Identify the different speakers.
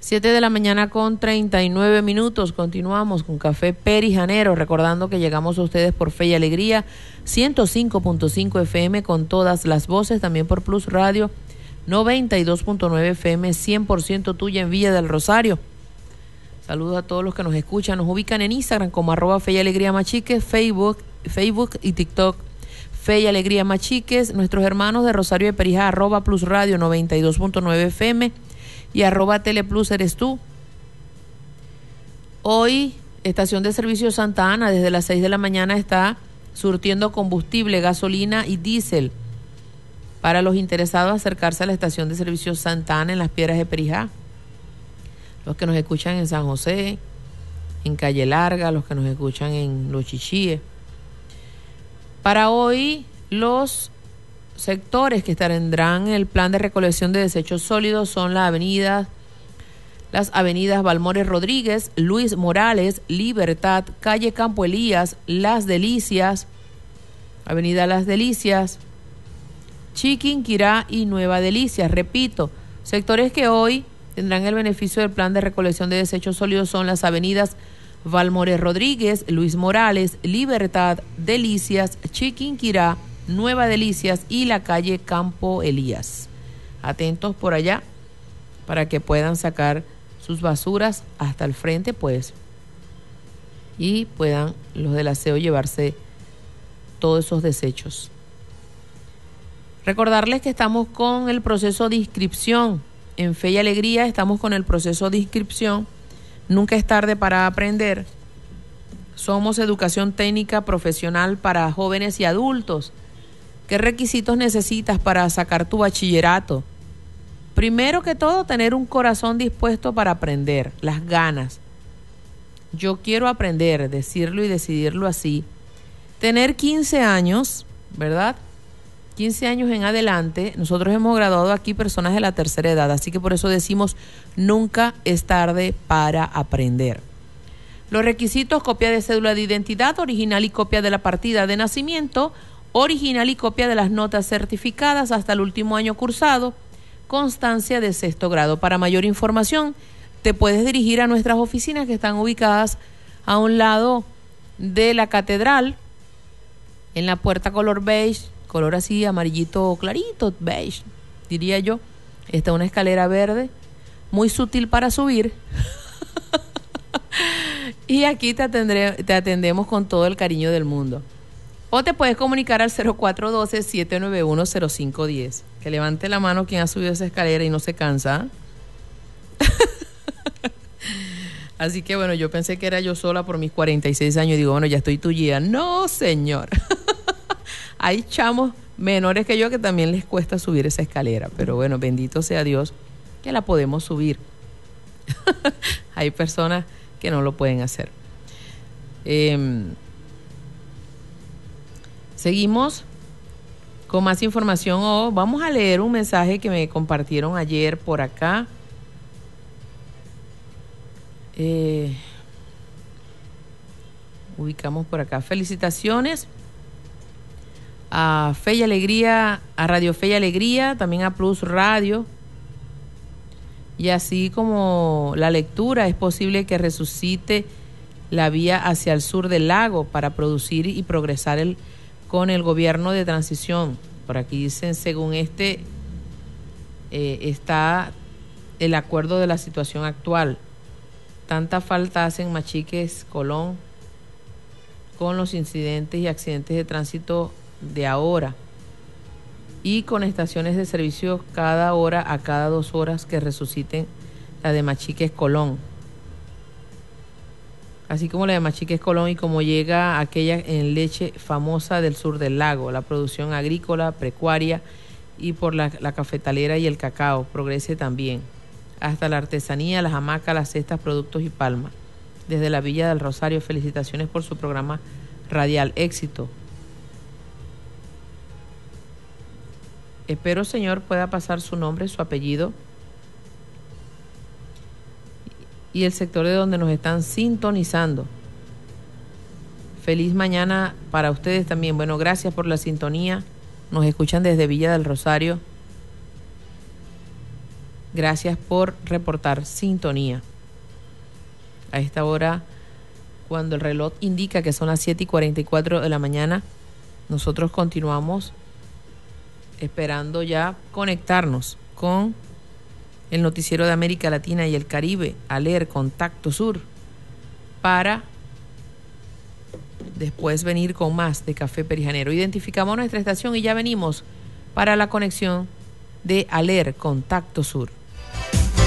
Speaker 1: 7 de la mañana con 39 minutos. Continuamos con Café Perijanero, recordando que llegamos a ustedes por Fe y Alegría, 105.5 FM con todas las voces, también por Plus Radio, 92.9 FM, 100% tuya en Villa del Rosario. Saludos a todos los que nos escuchan. Nos ubican en Instagram como @Fe y Alegría Machiques, Facebook y TikTok Fe y Alegría Machiques. Nuestros hermanos de Rosario de Perijá, @Plus Radio 92.9 FM y @Teleplus eres tú. Hoy, Estación de Servicio Santa Ana, desde las 6 de la mañana está surtiendo combustible, gasolina y diésel para los interesados acercarse a la Estación de Servicio Santa Ana en Las Piedras de Perijá. Los que nos escuchan en San José, en Calle Larga, los que nos escuchan en Los Chichíes. Para hoy, los sectores que tendrán el plan de recolección de desechos sólidos son las avenidas Balmores Rodríguez, Luis Morales, Libertad, calle Campo Elías, Las Delicias, avenida Las Delicias, Chiquinquirá y Nueva Delicias. Repito, sectores que hoy tendrán el beneficio del plan de recolección de desechos sólidos son las avenidas Balmores Rodríguez, Luis Morales, Libertad, Delicias, Chiquinquirá, Nueva Delicias y la calle Campo Elías. Atentos por allá para que puedan sacar sus basuras hasta el frente, pues, y puedan los del aseo llevarse todos esos desechos. Recordarles que estamos con el proceso de inscripción. En Fe y Alegría estamos con el proceso de inscripción. Nunca es tarde para aprender. Somos educación técnica profesional para jóvenes y adultos. ¿Qué requisitos necesitas para sacar tu bachillerato? Primero que todo, tener un corazón dispuesto para aprender, las ganas. Yo quiero aprender, decirlo y decidirlo así. Tener 15 años, ¿verdad? 15 años en adelante. Nosotros hemos graduado aquí personas de la tercera edad, así que por eso decimos nunca es tarde para aprender. Los requisitos: copia de cédula de identidad, original y copia de la partida de nacimiento, original y copia de las notas certificadas hasta el último año cursado, constancia de 6º grado. Para mayor información, te puedes dirigir a nuestras oficinas que están ubicadas a un lado de la catedral, en la puerta color beige, color así amarillito clarito, beige, diría yo. Está una escalera verde, muy sutil para subir. Y aquí te atendemos con todo el cariño del mundo. O te puedes comunicar al 0412-791-0510. Que levante la mano quien ha subido esa escalera y no se cansa. Así que bueno, yo pensé que era yo sola por mis 46 años. Y digo, bueno, ya estoy tuya. No, señor. Hay chamos menores que yo que también les cuesta subir esa escalera. Pero bueno, bendito sea Dios que la podemos subir. Hay personas que no lo pueden hacer. Seguimos con más información. Vamos a leer un mensaje que me compartieron ayer por acá. Ubicamos por acá. Felicitaciones a Fe y Alegría, a Radio Fe y Alegría, también a Plus Radio. Y así como la lectura, es posible que resucite la vía hacia el sur del lago para producir y progresar con el gobierno de transición. Por aquí dicen, según está el acuerdo de la situación actual. Tanta falta hacen Machiques, Colón, con los incidentes y accidentes de tránsito de ahora, y con estaciones de servicio cada hora a cada 2 horas que resuciten la de Machiques Colón, así como la de Machiques Colón, y como llega aquella en leche famosa del sur del lago, la producción agrícola, pecuaria y por la cafetalera y el cacao progrese también, hasta la artesanía, las hamacas, las cestas, productos y palma. Desde la Villa del Rosario, felicitaciones por su programa radial, éxito. Espero, señor, pueda pasar su nombre, su apellido y el sector de donde nos están sintonizando. Feliz mañana para ustedes también. Bueno, gracias por la sintonía. Nos escuchan desde Villa del Rosario. Gracias por reportar sintonía. A esta hora, cuando el reloj indica que son las 7:44 de la mañana, nosotros continuamos esperando ya conectarnos con el noticiero de América Latina y el Caribe, ALER Contacto Sur, para después venir con más de Café Perijanero. Identificamos nuestra estación y ya venimos para la conexión de ALER Contacto Sur.